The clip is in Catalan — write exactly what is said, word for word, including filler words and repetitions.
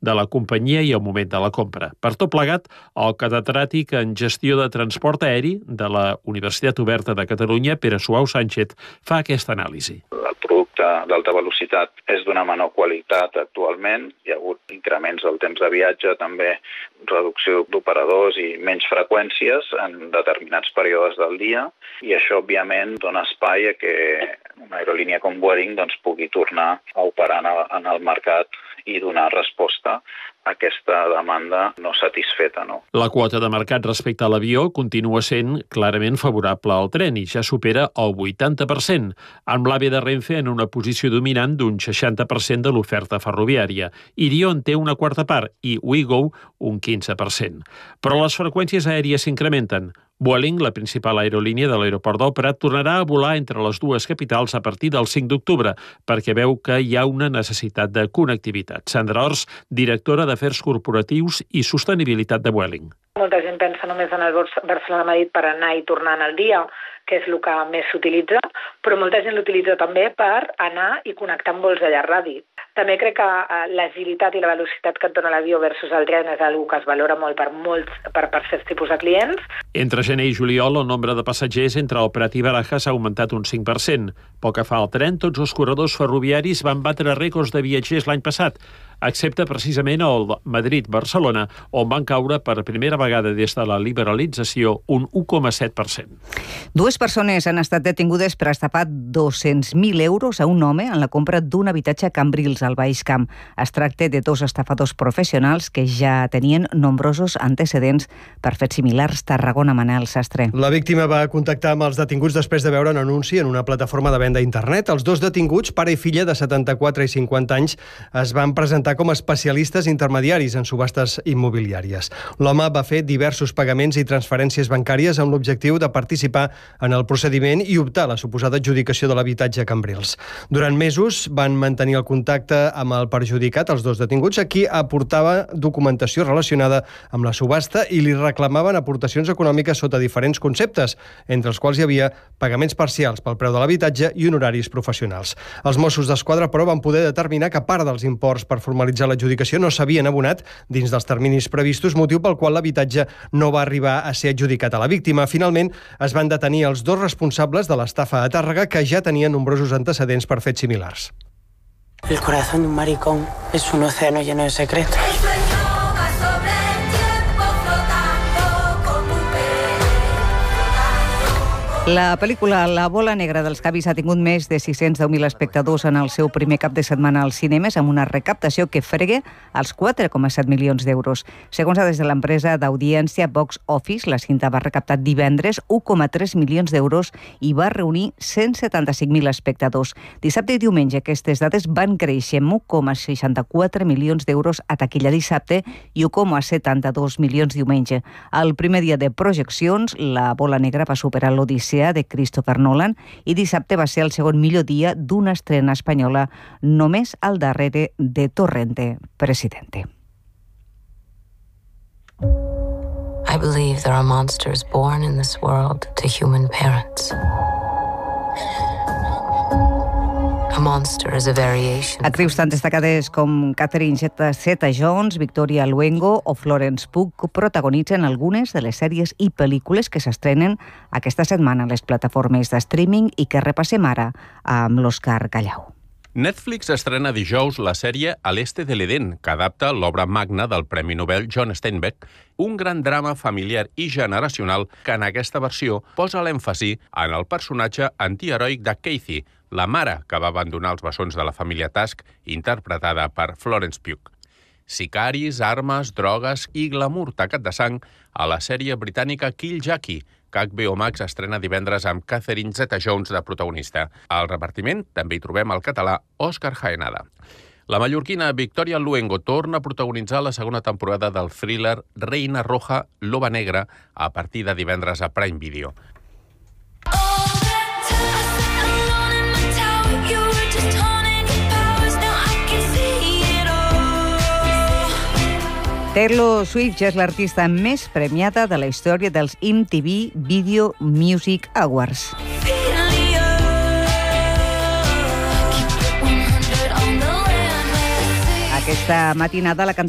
de la companyia i el moment de la compra. Per tot plegat, el catedràtic en gestió de transport aeri de la Universitat Oberta de Catalunya, Pere Suau Sánchez, fa aquesta anàlisi. El producte d'alta velocitat és d'una menor qualitat actualment. Hi ha hagut increments del temps de viatge, també reducció d'operadors i menys freqüències en determinats períodes del dia, i això, òbviament, dona espai a que una aerolínia com Vueling doncs, pugui tornar a operar en el mercat i donar resposta a aquesta demanda no satisfeta. No? La quota de mercat respecte a l'avió continua sent clarament favorable al tren i ja supera el vuitanta per cent, amb l'AVE de Renfe en una posició dominant d'un seixanta per cent de l'oferta ferroviària. Irio en té una quarta part i Ouigo un quinze per cent. Però les freqüències aèries s'incrementen. Vueling, la principal aerolínia de l'aeroport del Prat, tornarà a volar entre les dues capitals a partir del cinc d'octubre, perquè veu que hi ha una necessitat de connectivitat. Sandra Ors, directora d'Afers Corporatius i Sostenibilitat de Vueling. Molta gent pensa només en el Barcelona-Madrid per anar i tornar en el dia, que és el que més s'utilitza, però molta gent l'utilitza també per anar i connectar amb vols de llarg radi. També crec que l'agilitat i la velocitat que et dona l'avió versus el tren és una que es valora molt per molts per, per certs tipus de clients. Entre gener i juliol, el nombre de passatgers entre el Prat i Barajas ha augmentat un cinc per cent. Pel que fa al tren, tots els corredors ferroviaris van batre rècords de viatgers l'any passat, excepte precisament el Madrid-Barcelona, on van caure per primera vegada des de la liberalització un u coma set per cent. Dues persones han estat detingudes per estafar dos-cents mil euros a un home en la compra d'un habitatge a Cambrils, al Baix Camp. Es tracta de dos estafadors professionals que ja tenien nombrosos antecedents per fets similars. Tarragona, Manel Sastre. La víctima va contactar amb els detinguts després de veure un anunci en una plataforma de venda a internet. Els dos detinguts, pare i filla de setanta-quatre i cinquanta anys, es van presentar com a especialistes intermediaris en subhastes immobiliàries. L'home va fer diversos pagaments i transferències bancàries amb l'objectiu de participar en el procediment i optar a la suposada adjudicació de l'habitatge a Cambrils. Durant mesos van mantenir el contacte amb el perjudicat, els dos detinguts, a qui aportava documentació relacionada amb la subhasta i li reclamaven aportacions econòmiques sota diferents conceptes, entre els quals hi havia pagaments parcials pel preu de l'habitatge i honoraris professionals. Els Mossos d'Esquadra, però, van poder determinar que part dels imports per formalitzar l'adjudicació no s'havien abonat dins dels terminis previstos, motiu pel qual l'habitatge no va arribar a ser adjudicat a la víctima. Finalment, es van detenir els dos responsables de l'estafa a Tàrrega, que ja tenien nombrosos antecedents per fets similars. El corazón de un maricón es un océano lleno de secretos. La pel·lícula La bola negra dels Javis ha tingut més de sis-cents deu mil espectadors en el seu primer cap de setmana als cinemes, amb una recaptació que frega els quatre coma set milions d'euros. Segons dades de l'empresa d'audiència Box Office, la cinta va recaptar divendres u coma tres milions d'euros i va reunir cent setanta-cinc mil espectadors. Dissabte i diumenge aquestes dades van créixer amb u coma seixanta-quatre milions d'euros a taquilla dissabte i u coma setanta-dos milions diumenge. El primer dia de projeccions, La bola negra va superar l'Odissea de Christopher Nolan i dissabte va ser el segon millor dia d'una estrena espanyola, només al darrere de Torrente, Presidente. I believe there are monsters born in this world to human parents. A monster is a variation. Actrius tan destacades com Catherine Zeta-Jones, Victoria Luengo o Florence Pugh protagonitzen algunes de les sèries i pel·lícules que s'estrenen aquesta setmana a les plataformes de streaming i que repassem ara amb l'Òscar Callau. Netflix estrena dijous la sèrie A l'Este de l'Edén, que adapta l'obra magna del Premi Nobel John Steinbeck, un gran drama familiar i generacional que en aquesta versió posa l'èmfasi en el personatge antiheroic de Kathy, la mare que va abandonar els bessons de la família Tusk, interpretada per Florence Pugh. Sicaris, armes, drogues i glamour tacat de sang a la sèrie britànica Kill Jackie, que H B O Max estrena divendres amb Catherine Zeta-Jones de protagonista. Al repartiment també hi trobem el català Òscar Jaenada. La mallorquina Victoria Luengo torna a protagonitzar la segona temporada del thriller Reina Roja, Loba Negra, a partir de divendres a Prime Video. Taylor Swift ja és l'artista més premiada de la història dels M T V Video Music Awards. Aquesta matinada la